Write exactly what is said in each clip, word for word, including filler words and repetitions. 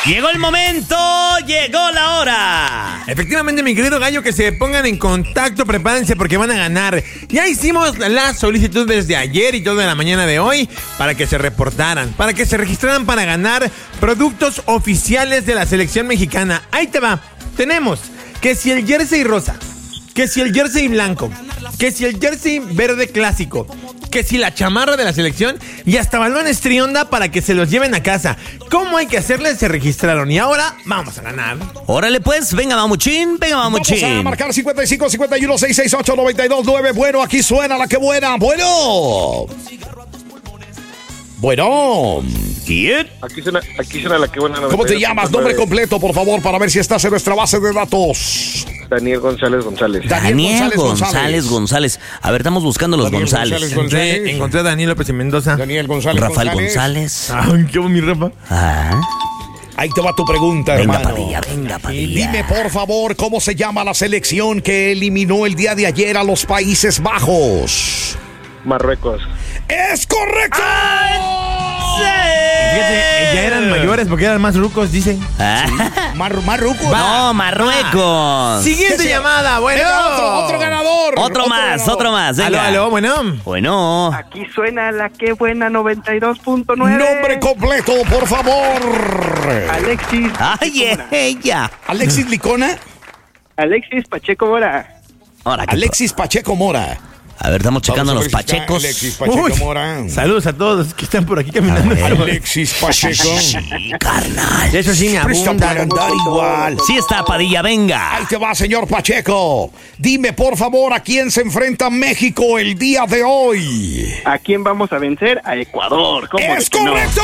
Llegó el momento, llegó la hora. Efectivamente, mi querido gallo, que se pongan en contacto, prepárense porque van a ganar. Ya hicimos la solicitud desde ayer y toda la mañana de hoy para que se reportaran, para que se registraran para ganar productos oficiales de la selección mexicana. Ahí te va. Tenemos que si el jersey rosa, que si el jersey blanco, que si el jersey verde clásico, que si la chamarra de la selección y hasta balones Trionda para que se los lleven a casa. ¿Cómo hay que hacerles? Se registraron y ahora vamos a ganar. Órale pues, venga mamuchín, venga mamuchín. Vamos a marcar cincuenta y cinco, cincuenta y uno, seiscientos sesenta y ocho, noventa y dos nueve. Bueno, aquí suena la que buena. Bueno. Bueno. ¿Quién? Aquí suena, aquí suena la que buena. ¿Cómo te llamas? Nombre completo, por favor, para ver si estás en nuestra base de datos. Daniel González González. Daniel, Daniel González, González González González. A ver, estamos buscando los Daniel González. González, González. Encontré, encontré a Daniel López y Mendoza. Daniel González Rafael González. González. Ay, qué mi Rafa. Ah. Ahí te va tu pregunta, Venga, hermano. Padilla, venga, Padilla. Dime, por favor, ¿cómo se llama la selección que eliminó el día de ayer a los Países Bajos? Marruecos. ¡Es correcto! Fíjate, ya eran mayores porque eran más rucos, dicen. Ah. Mar Marruecos. No, Marruecos. Siguiente llamada, bueno. Venga, otro, otro ganador. Otro más, ganador. otro más. Aló, Venga. aló, bueno. Bueno. Aquí suena la que buena noventa y dos punto nueve. Nombre completo, por favor. Alexis. Ay, ella. Alexis Licona. Alexis Pacheco Mora. Ahora, ¿qué Alexis Pacheco Mora. A ver, estamos checando Vamos a los ver si está pachecos. Alexis Pacheco Uy, Mora. saludos a todos que están por aquí caminando. A ver. Alexis Pacheco. Sí, carnal. Eso sí me Presta abunda. para andar igual. Sí está, Padilla, venga. Ahí te va, señor Pacheco. Dime, por favor, ¿a quién se enfrenta México el día de hoy? ¿A quién vamos a vencer? A Ecuador. ¿Cómo ¡Es de que no? correcto!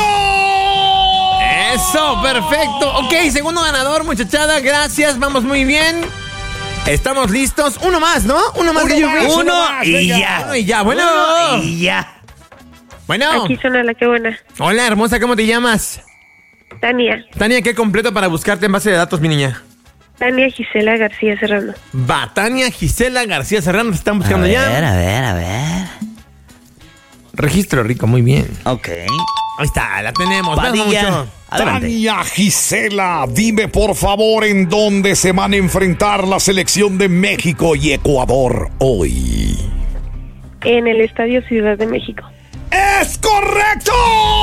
Eso, perfecto. Ok, segundo ganador, muchachada. Gracias, vamos muy bien. Estamos listos. Uno más, ¿no? Uno más. Uno que yo más, vi. uno Uno más, y venga. ya. Uno y ya, bueno. Uno y ya. Bueno. Aquí suena la que buena. Hola, hermosa, ¿cómo te llamas? Tania. Tania, ¿qué completo para buscarte en base de datos, mi niña? Tania Gisela García Serrano. Va, Tania Gisela García Serrano, te están A buscando ver, ya. a ver, a ver. Registro rico, muy bien. Ok. Ahí está, la tenemos. Vamos, Padilla. mucho. Adelante. Tania Gisela, dime por favor en dónde se van a enfrentar la selección de México y Ecuador hoy. En el Estadio Ciudad de México. ¡Es correcto!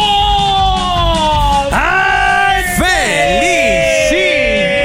¡Ay, felicidades!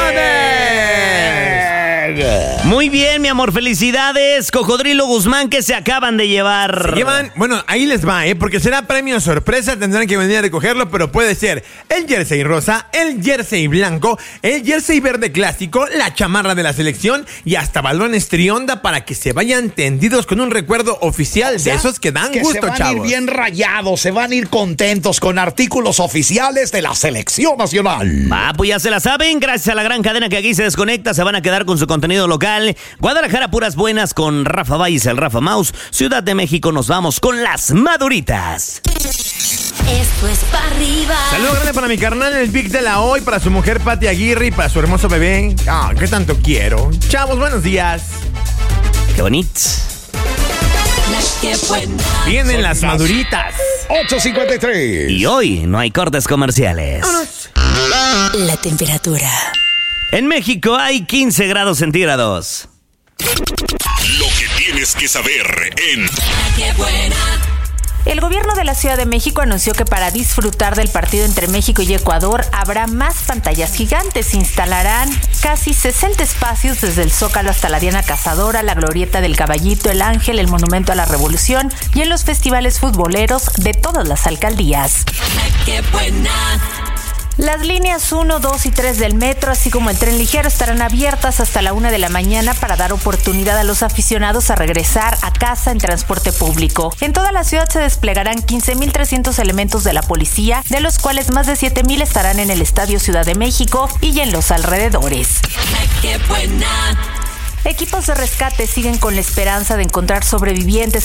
Muy bien, mi amor, felicidades, Cocodrilo Guzmán, que se acaban de llevar. Se llevan, bueno, ahí les va, ¿eh? Porque será premio sorpresa, tendrán que venir a recogerlo, pero puede ser el jersey rosa, el jersey blanco, el jersey verde clásico, la chamarra de la selección y hasta balones Trionda para que se vayan tendidos con un recuerdo oficial O sea, de esos que dan que gusto, se van chavos. a ir bien rayados, se van a ir contentos con artículos oficiales de la selección nacional. Ah, pues ya se la saben, gracias a la gran cadena que aquí se desconecta, se van a quedar con su contenido local. Guadalajara, puras buenas con Rafa Valles, el Rafa Maus. Ciudad de México, nos vamos con las maduritas. Esto es pa' arriba. Saludo grande para mi carnal, el Vic de la Hoy, para su mujer Pati Aguirre y para su hermoso bebé. Ah, qué tanto quiero. Chavos, buenos días. Qué bonito. La que buena. Vienen las maduritas. ocho cincuenta y tres. Y hoy no hay cortes comerciales. La temperatura. En México hay quince grados centígrados. Lo que tienes que saber en La que buena. El gobierno de la Ciudad de México anunció que para disfrutar del partido entre México y Ecuador habrá más pantallas gigantes. Se instalarán casi sesenta espacios desde el Zócalo hasta la Diana Cazadora, la Glorieta del Caballito, el Ángel, el Monumento a la Revolución y en los festivales futboleros de todas las alcaldías. La que buena. Las líneas uno, dos y tres del metro, así como el tren ligero, estarán abiertas hasta la una de la mañana para dar oportunidad a los aficionados a regresar a casa en transporte público. En toda la ciudad se desplegarán quince mil trescientos elementos de la policía, de los cuales más de siete mil estarán en el Estadio Ciudad de México y en los alrededores. La que buena. Equipos de rescate siguen con la esperanza de encontrar sobrevivientes